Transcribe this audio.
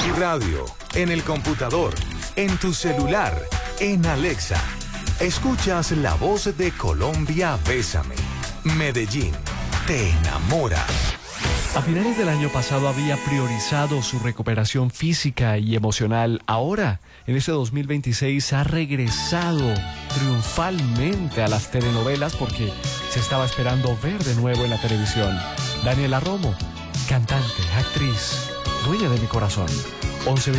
tu radio, en el computador, en tu celular, en Alexa. Escuchas la voz de Colombia, Bésame. Medellín, te enamora. A finales del año pasado había priorizado su recuperación física y emocional. Ahora, en este 2026, ha regresado triunfalmente a las telenovelas porque se estaba esperando ver de nuevo en la televisión. Daniela Romo, cantante, actriz, dueña de mi corazón. 11